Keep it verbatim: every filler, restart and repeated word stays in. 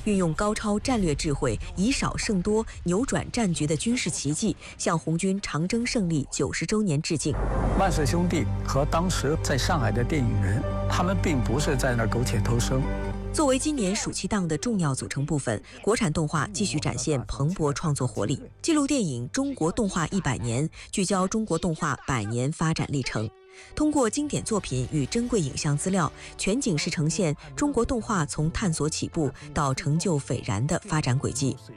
运用高超战略智慧，以少胜多，扭转战局的军事奇迹，向红军长征胜利九十周年致敬。 万氏兄弟和当时在上海的电影人，他们并不是在那儿苟且偷生。 作为今年暑期档的重要组成部分，国产动画继续展现蓬勃创作活力。纪录电影《中国动画一百年》聚焦中国动画百年发展历程，通过经典作品与珍贵影像资料，全景式呈现中国动画从探索起步到成就斐然的发展轨迹。